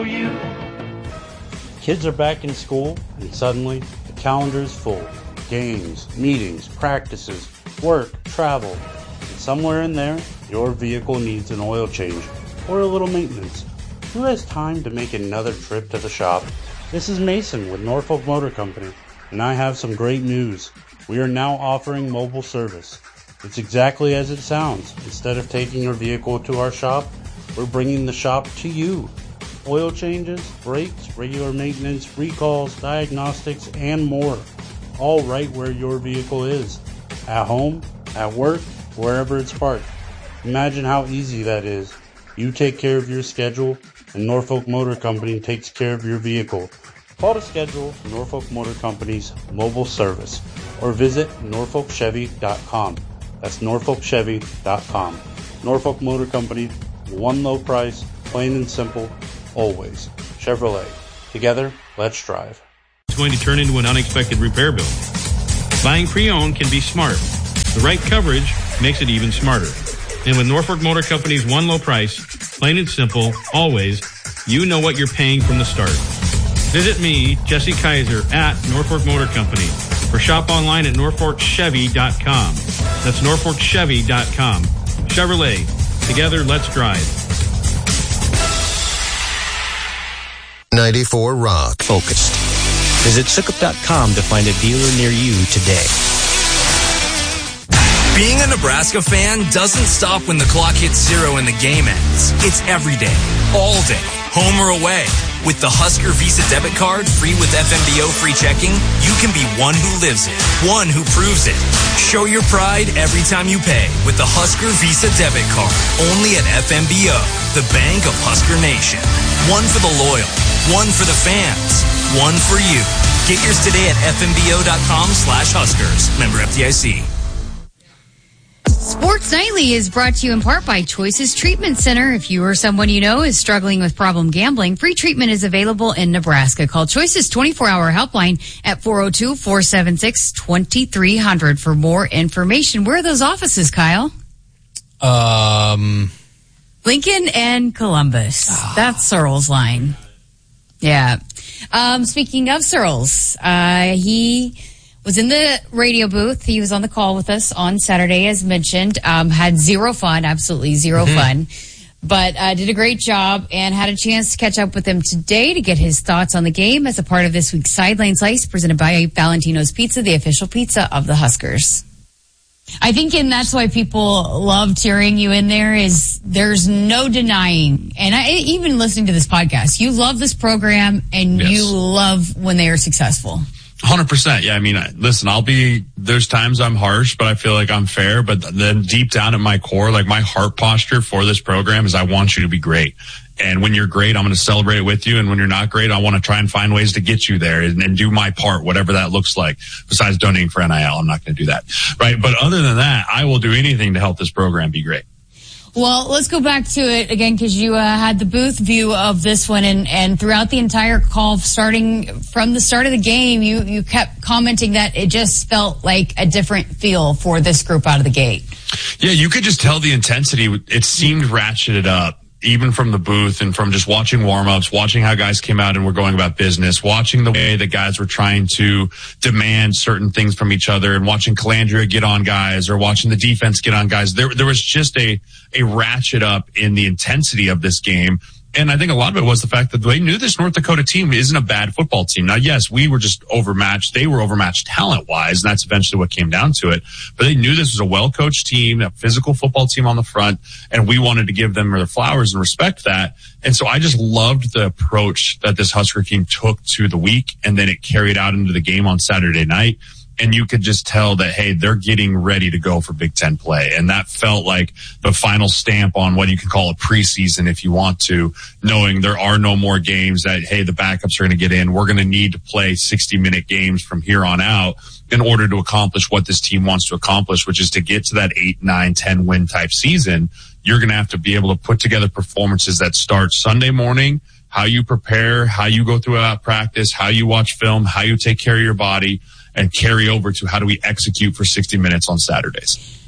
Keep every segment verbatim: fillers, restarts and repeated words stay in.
for you? Kids are back in school, and suddenly the calendar is full. Games, meetings, practices, work, travel. And somewhere in there, your vehicle needs an oil change or a little maintenance. Who has time to make another trip to the shop? This is Mason with Norfolk Motor Company, and I have some great news. We are now offering mobile service. It's exactly as it sounds. Instead of taking your vehicle to our shop, we're bringing the shop to you. Oil changes, brakes, regular maintenance, recalls, diagnostics, and more. All right where your vehicle is. At home, at work, wherever it's parked. Imagine how easy that is. You take care of your schedule, and Norfolk Motor Company takes care of your vehicle. Call to schedule Norfolk Motor Company's mobile service or visit norfolk chevy dot com. That's norfolk chevy dot com. Norfolk Motor Company, one low price, plain and simple, always. Chevrolet. Together, let's drive. It's going to turn into an unexpected repair bill. Buying pre-owned can be smart. The right coverage makes it even smarter. And with Norfolk Motor Company's one low price, plain and simple, always, you know what you're paying from the start. Visit me, Jesse Kaiser, at Norfolk Motor Company, or shop online at norfolk chevy dot com. That's norfolk chevy dot com. Chevrolet. Together, let's drive. ninety-four Rock. Focused. Visit Sukup dot com to find a dealer near you today. Being a Nebraska fan doesn't stop when the clock hits zero and the game ends. It's every day, all day, home or away. With the Husker Visa debit card, free with F M B O free checking, you can be one who lives it, one who proves it. Show your pride every time you pay with the Husker Visa debit card, only at F M B O, the bank of Husker Nation. One for the loyal, one for the fans, one for you. Get yours today at F M B O dot com slash Huskers. Member F D I C. Sports Nightly is brought to you in part by Choices Treatment Center. If you or someone you know is struggling with problem gambling, free treatment is available in Nebraska. Call Choices twenty-four hour helpline at four oh two, four seven six, two three zero zero for more information. Where are those offices, Kyle? Um, Lincoln and Columbus. Oh. That's Searles' line. Yeah. Um, speaking of Searles, uh, he was in the radio booth. He was on the call with us on Saturday, as mentioned. Um, had zero fun, absolutely zero mm-hmm. fun, but uh, did a great job and had a chance to catch up with him today to get his thoughts on the game as a part of this week's Sideline Slice presented by Valentino's Pizza, the official pizza of the Huskers. I think, and that's why people loved hearing you in there, is there's no denying, and I, even listening to this podcast, you love this program and yes. you love when they are successful. one hundred percent. Yeah, I mean, listen, I'll be, there's times I'm harsh, but I feel like I'm fair. But then deep down at my core, like my heart posture for this program is I want you to be great. And when you're great, I'm going to celebrate it with you. And when you're not great, I want to try and find ways to get you there and, and do my part, whatever that looks like. Besides donating for N I L, I'm not going to do that. Right. But other than that, I will do anything to help this program be great. Well, let's go back to it again, because you uh, had the booth view of this one, and, and throughout the entire call, starting from the start of the game, you, you kept commenting that it just felt like a different feel for this group out of the gate. Yeah, you could just tell the intensity. It seemed ratcheted up, even from the booth and from just watching warm-ups, watching how guys came out and were going about business, watching the way that guys were trying to demand certain things from each other, and watching Calandria get on guys or watching the defense get on guys. There, there was just a, a ratchet up in the intensity of this game. And I think a lot of it was the fact that they knew this North Dakota team isn't a bad football team. Now, yes, we were just overmatched. They were overmatched talent-wise, and that's eventually what came down to it. But they knew this was a well-coached team, a physical football team on the front, and we wanted to give them their flowers and respect that. And so I just loved the approach that this Husker team took to the week, and then it carried out into the game on Saturday night. And you could just tell that, hey, they're getting ready to go for Big Ten play. And that felt like the final stamp on what you can call a preseason if you want to, knowing there are no more games that, hey, the backups are going to get in. We're going to need to play sixty-minute games from here on out in order to accomplish what this team wants to accomplish, which is to get to that eight, nine, ten win type season. You're going to have to be able to put together performances that start Sunday morning, how you prepare, how you go throughout practice, how you watch film, how you take care of your body, and carry over to how do we execute for sixty minutes on Saturdays.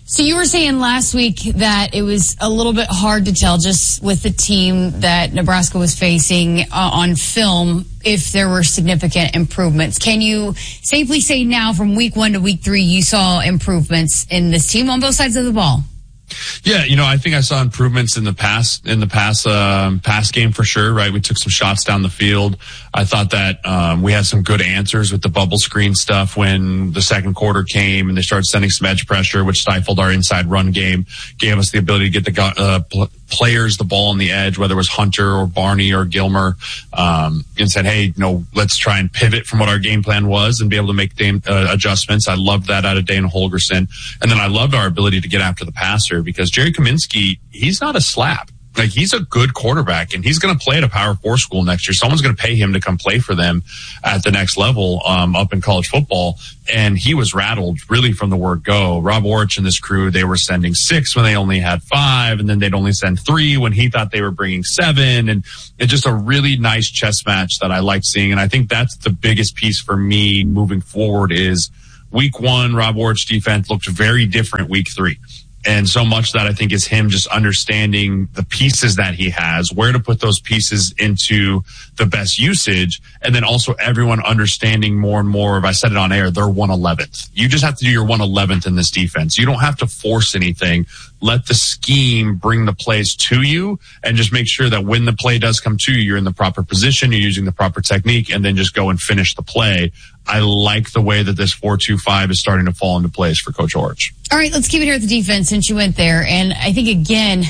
So you were saying last week that it was a little bit hard to tell just with the team that Nebraska was facing uh, on film if there were significant improvements. Can you safely say now from week one to week three you saw improvements in this team on both sides of the ball? Yeah, you know, I think I saw improvements in the past, in the past, um, past game for sure, right? We took some shots down the field. I thought that, um, we had some good answers with the bubble screen stuff when the second quarter came and they started sending some edge pressure, which stifled our inside run game, gave us the ability to get the, uh, pl- players the ball on the edge, whether it was Hunter or Barney or Gilmer, um, and said, hey, you know, let's try and pivot from what our game plan was and be able to make game, uh, adjustments. I loved that out of Dana Holgerson. And then I loved our ability to get after the passer because Jerry Kaminsky, he's not a slap. Like, he's a good quarterback, and he's going to play at a Power Four school next year. Someone's going to pay him to come play for them at the next level um, up in college football. And he was rattled really from the word go. Rob Orich and this crew, they were sending six when they only had five, and then they'd only send three when he thought they were bringing seven. And it's just a really nice chess match that I liked seeing. And I think that's the biggest piece for me moving forward is week one, Rob Orich's defense looked very different week three. And so much that I think is him just understanding the pieces that he has, where to put those pieces into the best usage, and then also everyone understanding more and more of, I said it on air, they're one eleventh. You just have to do your one eleventh in this defense. You don't have to force anything. Let the scheme bring the plays to you and just make sure that when the play does come to you, you're in the proper position, you're using the proper technique, and then just go and finish the play. I like the way that this four two five is starting to fall into place for Coach Orich. All right, let's keep it here at the defense since you went there. And I think, again,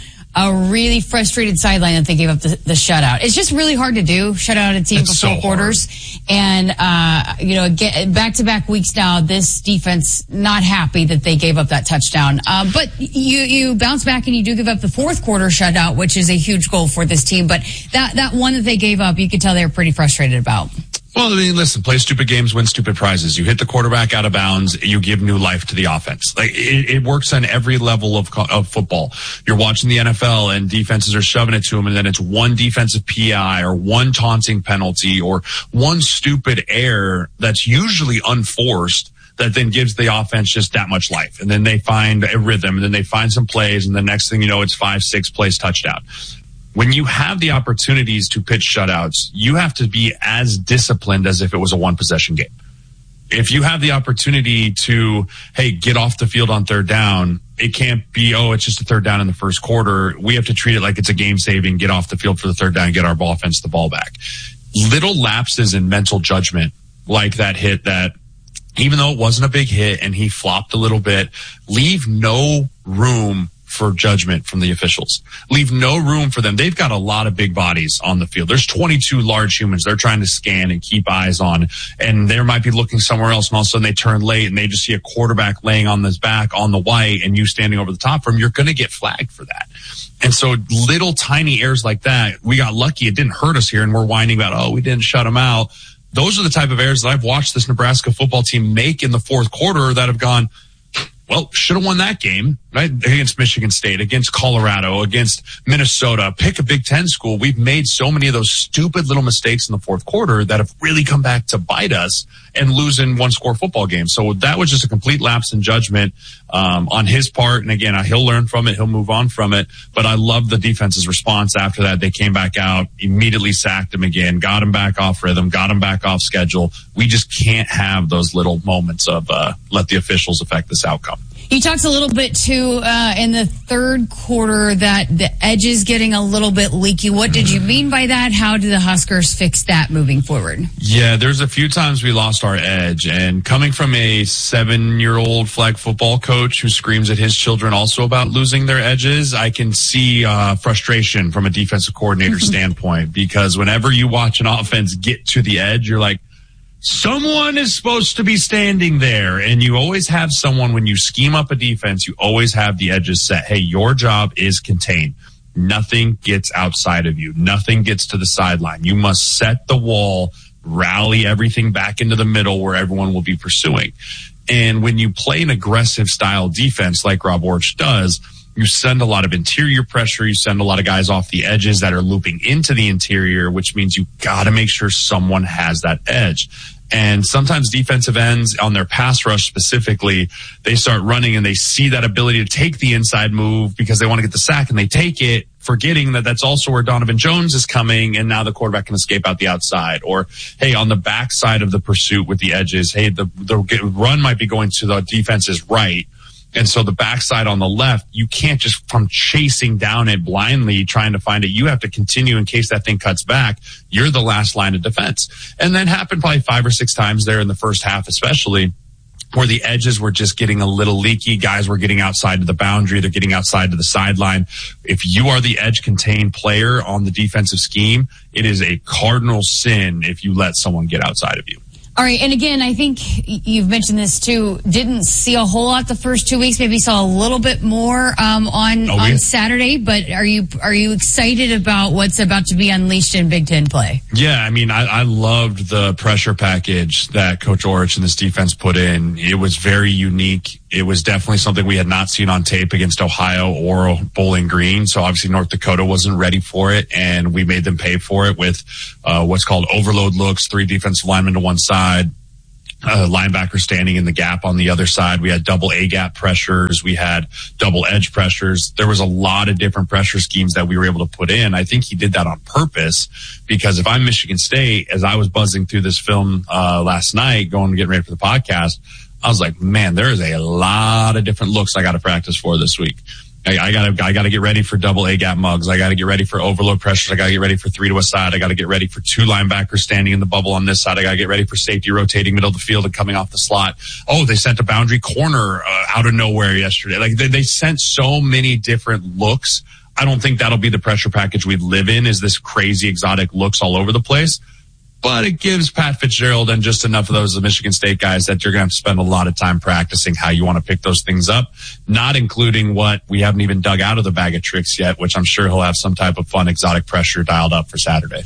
a really frustrated sideline that they gave up the, the shutout. It's just really hard to do, shut out a team it's for four so quarters. Hard. And, uh, you know, get, back-to-back weeks now, this defense not happy that they gave up that touchdown. Uh, but you, you bounce back and you do give up the fourth quarter shutout, which is a huge goal for this team. But that, that one that they gave up, you could tell they were pretty frustrated about. Well, I mean, listen, play stupid games, win stupid prizes. You hit the quarterback out of bounds, you give new life to the offense. Like, it, it works on every level of, of football. You're watching the N F L and defenses are shoving it to them, and then it's one defensive P I or one taunting penalty or one stupid error that's usually unforced that then gives the offense just that much life. And then they find a rhythm, and then they find some plays, and the next thing you know, it's five, six plays touchdown. When you have the opportunities to pitch shutouts, you have to be as disciplined as if it was a one possession game. If you have the opportunity to, hey, get off the field on third down, it can't be, oh, it's just a third down in the first quarter. We have to treat it like it's a game saving, get off the field for the third down, get our ball offense the ball back. Little lapses in mental judgment like that hit that, even though it wasn't a big hit and he flopped a little bit, leave no room for judgment from the officials. Leave no room for them. They've got a lot of big bodies on the field. There's twenty-two large humans they're trying to scan and keep eyes on, and they might be looking somewhere else, and all of a sudden they turn late and they just see a quarterback laying on his back on the white and you standing over the top for him. You're going to get flagged for that. And so little tiny errors like that, we got lucky. It didn't hurt us here, and we're whining about, oh, we didn't shut them out. Those are the type of errors that I've watched this Nebraska football team make in the fourth quarter that have gone, well, should have won that game, right? Against Michigan State, against Colorado, against Minnesota. Pick a Big Ten school. We've made so many of those stupid little mistakes in the fourth quarter that have really come back to bite us and lose in one-score football games. So that was just a complete lapse in judgment um, on his part. And again, he'll learn from it. He'll move on from it. But I love the defense's response after that. They came back out, immediately sacked him again, got him back off rhythm, got him back off schedule. We just can't have those little moments of uh, let the officials affect this outcome. You talked a little bit, too, uh, in the third quarter that the edge is getting a little bit leaky. What did you mean by that? How do the Huskers fix that moving forward? Yeah, there's a few times we lost our edge. And coming from a seven-year-old flag football coach who screams at his children also about losing their edges, I can see uh, frustration from a defensive coordinator standpoint. Because whenever you watch an offense get to the edge, you're like, someone is supposed to be standing there, and you always have someone when you scheme up a defense, you always have the edges set. Hey, your job is contained. Nothing gets outside of you. Nothing gets to the sideline. You must set the wall, rally everything back into the middle where everyone will be pursuing. And when you play an aggressive style defense like Rob Orich does, you send a lot of interior pressure. You send a lot of guys off the edges that are looping into the interior, which means you got to make sure someone has that edge. And sometimes defensive ends on their pass rush specifically, they start running and they see that ability to take the inside move because they want to get the sack, and they take it, forgetting that that's also where Donovan Jones is coming, and now the quarterback can escape out the outside. Or, hey, on the back side of the pursuit with the edges, hey, the, the run might be going to the defense's right. And so the backside on the left, you can't just from chasing down it blindly trying to find it. You have to continue in case that thing cuts back. You're the last line of defense. And that happened probably five or six times there in the first half, especially, where the edges were just getting a little leaky. Guys were getting outside to the boundary. They're getting outside to the sideline. If you are the edge contained player on the defensive scheme, it is a cardinal sin if you let someone get outside of you. All right, and again, I think you've mentioned this too. Didn't see a whole lot the first two weeks. Maybe saw a little bit more um, on oh, on yeah. Saturday. But are you are you excited about what's about to be unleashed in Big Ten play? Yeah, I mean, I, I loved the pressure package that Coach Orich and this defense put in. It was very unique. It was definitely something we had not seen on tape against Ohio or Bowling Green. So obviously North Dakota wasn't ready for it, and we made them pay for it with uh, what's called overload looks, three defensive linemen to one side, uh, linebacker standing in the gap on the other side. We had double A-gap pressures. We had double edge pressures. There was a lot of different pressure schemes that we were able to put in. I think he did that on purpose, because if I'm Michigan State, as I was buzzing through this film uh, last night, going to get ready for the podcast, I was like, man, there is a lot of different looks I got to practice for this week. I, I got to, I got to get ready for double A gap mugs. I got to get ready for overload pressures. I got to get ready for three to a side. I got to get ready for two linebackers standing in the bubble on this side. I got to get ready for safety rotating middle of the field and coming off the slot. Oh, they sent a boundary corner uh, out of nowhere yesterday. Like they, they sent so many different looks. I don't think that'll be the pressure package we live in, is this crazy exotic looks all over the place. But it gives Pat Fitzgerald and just enough of those Michigan State guys that you're going to have to spend a lot of time practicing how you want to pick those things up, not including what we haven't even dug out of the bag of tricks yet, which I'm sure he'll have some type of fun exotic pressure dialed up for Saturday.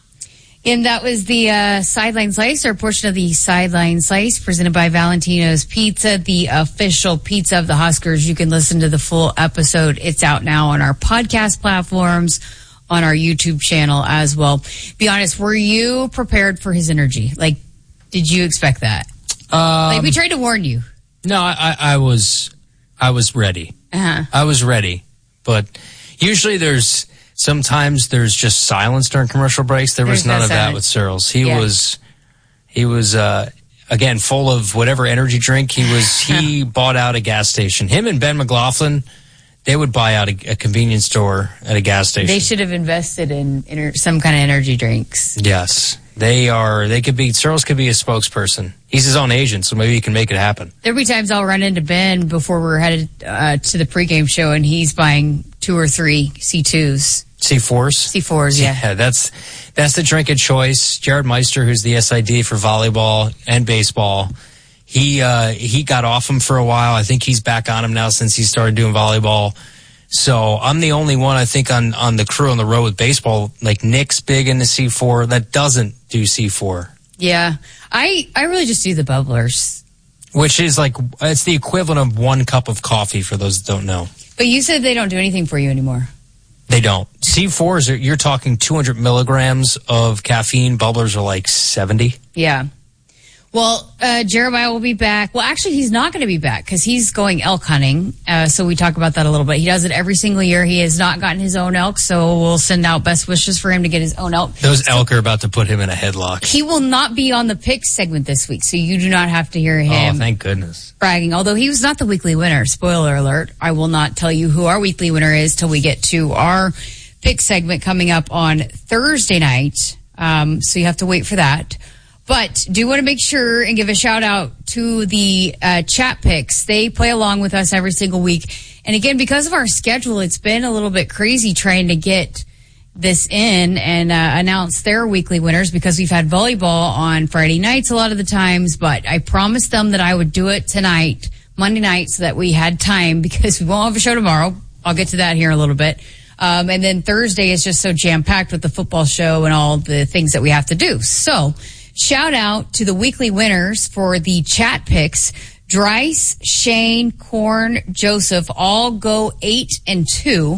And that was the uh, Sideline Slice, or portion of the Sideline Slice, presented by Valentino's Pizza, the official pizza of the Huskers. You can listen to the full episode. It's out now on our podcast platforms, on our YouTube channel as well. Be honest, were you prepared for his energy? Like, did you expect that? Um, like, we tried to warn you. No, I, I was, I was ready. Uh-huh. I was ready, but usually there's sometimes there's just silence during commercial breaks. There was There's no none of that silence. with Searles. He Yeah. was, he was uh, again full of whatever energy drink he was. He bought out a gas station. Him and Ben McLaughlin. They would buy out a, a convenience store at a gas station. They should have invested in, in some kind of energy drinks. Yes. They are, they could be, Searles could be a spokesperson. He's his own agent, so maybe he can make it happen. There'll be times I'll run into Ben before we're headed uh, to the pregame show, and he's buying two or three C twos. C fours? C fours, yeah. Yeah, that's, that's the drink of choice. Jared Meister, who's the S I D for volleyball and baseball, He uh, he got off him for a while. I think he's back on him now since he started doing volleyball. So I'm the only one, I think, on, on the crew on the road with baseball. Like Nick's big into C four that doesn't do C four. Yeah. I, I really just do the bubblers. Which is like, it's the equivalent of one cup of coffee for those that don't know. But you said they don't do anything for you anymore. They don't. C fours, are, you're talking two hundred milligrams of caffeine. Bubblers are like seventy. Yeah. Well, uh, Jeremiah will be back. Well, actually, he's not going to be back because he's going elk hunting. Uh, so we talk about that a little bit. He does it every single year. He has not gotten his own elk, so we'll send out best wishes for him to get his own elk. Those elk are about to put him in a headlock. He will not be on the picks segment this week, so you do not have to hear him Oh, thank goodness. bragging. Although he was not the weekly winner. Spoiler alert. I will not tell you who our weekly winner is till we get to our pick segment coming up on Thursday night. Um, so you have to wait for that. But do want to make sure and give a shout out to the uh, chat picks. They play along with us every single week. And again, because of our schedule, it's been a little bit crazy trying to get this in and uh, announce their weekly winners, because we've had volleyball on Friday nights a lot of the times. But I promised them that I would do it tonight, Monday night, so that we had time, because we won't have a show tomorrow. I'll get to that here in a little bit. Um, and then Thursday is just so jam-packed with the football show and all the things that we have to do. So shout out to the weekly winners for the chat picks. Dryce, Shane, Korn, Joseph all go eight and two.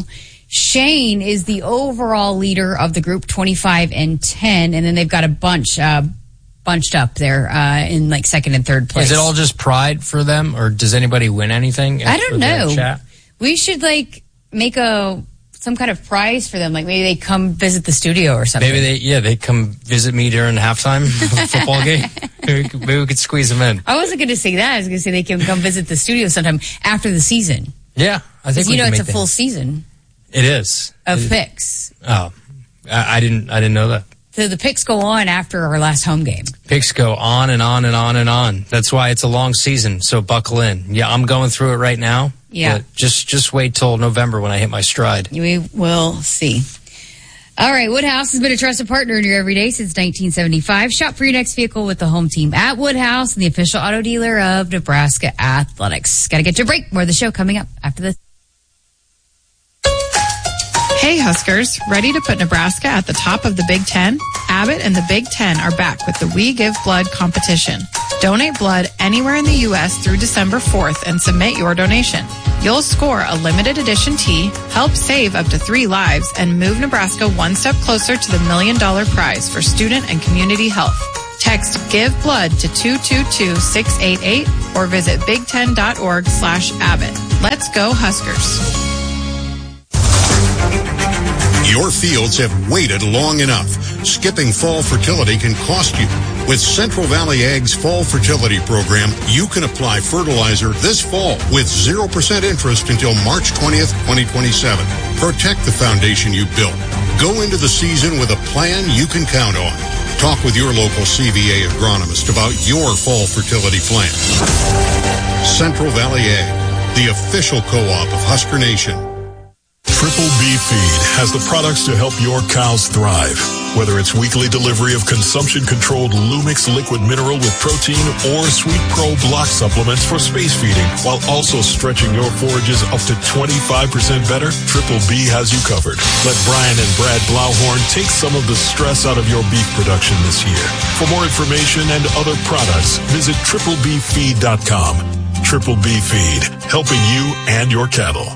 Shane is the overall leader of the group, twenty-five and ten. And then they've got a bunch. Uh, bunched up there uh, in like second and third place. Is it all just pride for them, or does anybody win anything? I don't know. Chat? We should like make a some kind of prize for them. Like maybe they come visit the studio or something. Maybe they, yeah, they come visit me during halftime of a football game. Maybe we, could, maybe we could squeeze them in. I wasn't going to say that. I was going to say they can come visit the studio sometime after the season. Yeah, I think we you know can it's make a full that. season. It is of it, picks. Oh, I, I didn't. I didn't know that. So the picks go on after our last home game. Picks go on and on and on and on. That's why it's a long season. So buckle in. Yeah, I'm going through it right now. Yeah. But just just wait till November when I hit my stride. We will see. All right, Woodhouse has been a trusted partner in your everyday since nineteen seventy-five. Shop for your next vehicle with the home team at Woodhouse and the official auto dealer of Nebraska Athletics. Got to get to a break. More of the show coming up after this. Hey Huskers, ready to put Nebraska at the top of the Big Ten? Abbott and the Big Ten are back with the We Give Blood competition. Donate blood anywhere in the U S through December fourth and submit your donation. You'll score a limited edition tee, help save up to three lives, and move Nebraska one step closer to the million dollar prize for student and community health. Text Give Blood to two two two six eight eight or visit big ten dot org slash Abbott. Let's go Huskers. Your fields have waited long enough. Skipping fall fertility can cost you. With Central Valley Ag's Fall Fertility Program, you can apply fertilizer this fall with zero percent interest until March twentieth, twenty twenty-seven. Protect the foundation you built. Go into the season with a plan you can count on. Talk with your local C V A agronomist about your fall fertility plan. Central Valley Ag, the official co-op of Husker Nation. Triple B Feed has the products to help your cows thrive. Whether it's weekly delivery of consumption-controlled Lumix liquid mineral with protein or Sweet Pro block supplements for space feeding, while also stretching your forages up to twenty-five percent better, Triple B has you covered. Let Brian and Brad Blauhorn take some of the stress out of your beef production this year. For more information and other products, visit triple b feed dot com. Triple B Feed, helping you and your cattle.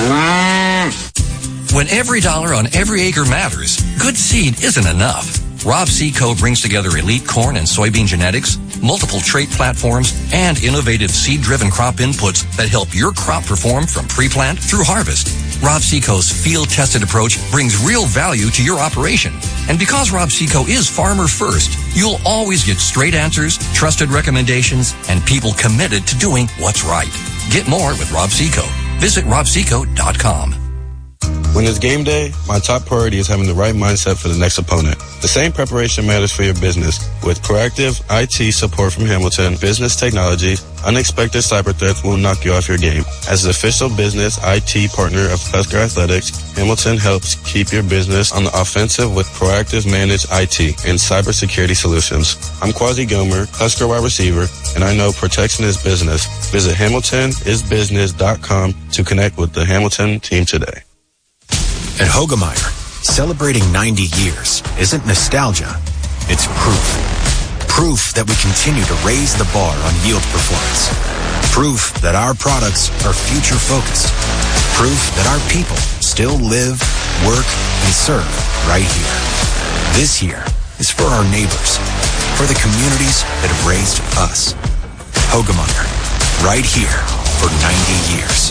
When every dollar on every acre matters, good seed isn't enough. Rob Seco brings together elite corn and soybean genetics, multiple trait platforms, and innovative seed-driven crop inputs that help your crop perform from pre-plant through harvest. Rob Seco's field-tested approach brings real value to your operation. And because Rob Seco is farmer first, you'll always get straight answers, trusted recommendations, and people committed to doing what's right. Get more with Rob Seco. Visit rob seco dot com. When it's game day, my top priority is having the right mindset for the next opponent. The same preparation matters for your business. With proactive I T support from Hamilton Business Technology, unexpected cyber threats will knock you off your game. As the official business I T partner of Husker Athletics, Hamilton helps keep your business on the offensive with proactive managed I T and cybersecurity solutions. I'm Quasi Gomer, Husker wide receiver, and I know protection is business. Visit hamilton is business dot com to connect with the Hamilton team today. At Hogemeyer, celebrating ninety years isn't nostalgia, it's proof. Proof that we continue to raise the bar on yield performance. Proof that our products are future-focused. Proof that our people still live, work, and serve right here. This year is for our neighbors, for the communities that have raised us. Hogemeyer, right here for ninety years.